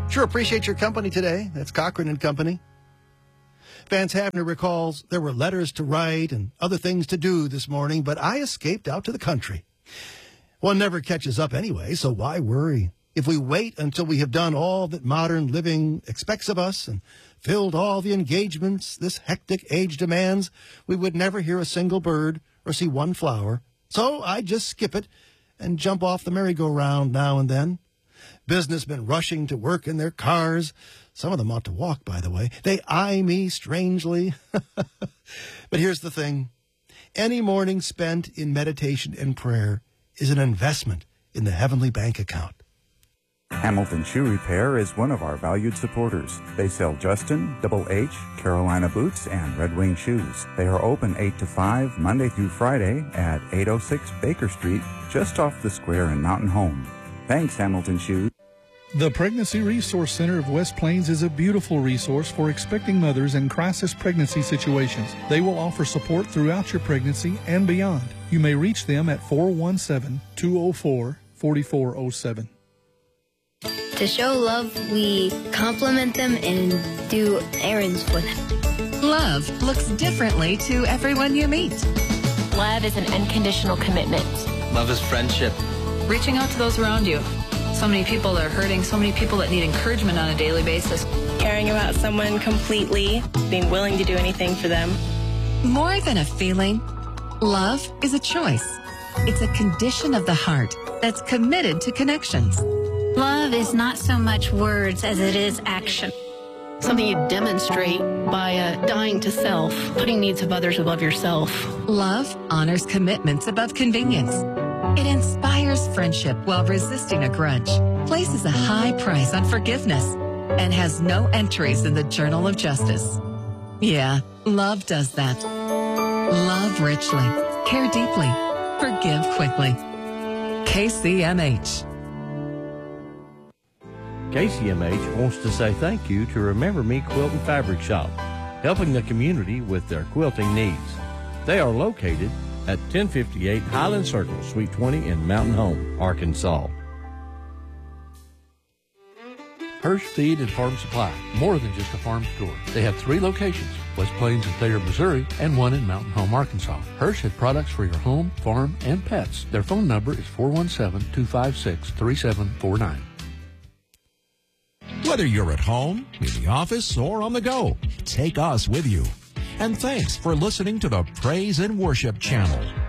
Sure appreciate your company today. That's Cochran and Company. Vance Havner recalls there were letters to write and other things to do this morning, but I escaped out to the country. One never catches up anyway, so why worry? If we wait until we have done all that modern living expects of us and filled all the engagements this hectic age demands, we would never hear a single bird or see one flower. So I just skip it and jump off the merry-go-round now and then. Businessmen rushing to work in their cars. Some of them ought to walk, by the way. They eye me strangely. But here's the thing. Any morning spent in meditation and prayer is an investment in the heavenly bank account. Hamilton Shoe Repair is one of our valued supporters. They sell Justin, Double H, Carolina boots, and Red Wing shoes. They are open 8 to 5, Monday through Friday at 806 Baker Street, just off the square in Mountain Home. Thanks, Hamilton Shoes. The Pregnancy Resource Center of West Plains is a beautiful resource for expecting mothers in crisis pregnancy situations. They will offer support throughout your pregnancy and beyond. You may reach them at 417-204-4407. To show love, we compliment them and do errands for them. Love looks differently to everyone you meet. Love is an unconditional commitment. Love is friendship. Reaching out to those around you. So many people that are hurting, so many people that need encouragement on a daily basis. Caring about someone completely, being willing to do anything for them. More than a feeling, love is a choice. It's a condition of the heart that's committed to connections. Love is not so much words as it is action. Something you demonstrate by dying to self, putting needs of others above yourself. Love honors commitments above convenience. It inspires friendship while resisting a grudge, places a high price on forgiveness, and has no entries in the Journal of Justice. Yeah, love does that. Love richly, care deeply, forgive quickly. KCMH. KCMH wants to say thank you to Remember Me Quilt and Fabric Shop, helping the community with their quilting needs. They are located at 1058 Highland Circle, Suite 20 in Mountain Home, Arkansas. Hirsch Feed and Farm Supply, more than just a farm store. They have 3 locations, West Plains and Thayer, Missouri, and 1 in Mountain Home, Arkansas. Hirsch has products for your home, farm, and pets. Their phone number is 417-256-3749. Whether you're at home, in the office, or on the go, take us with you. And thanks for listening to the Praise and Worship Channel.